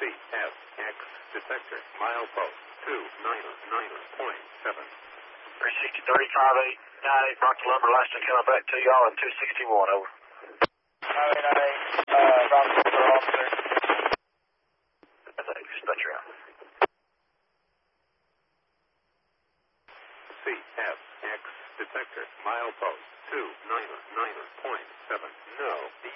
CSX detector, milepost 299.7. 360-35-8-98, Bronx Lumber, last one coming back to y'all at 261, over. 998, Bronx Lumber officer. Thanks, that's your out. CSX detector, milepost 299.7. No.